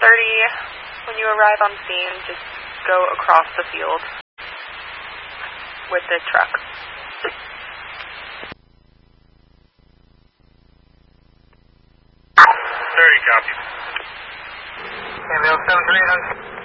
when you arrive on scene, just go across the field with the truck. Very copy. Camille 738.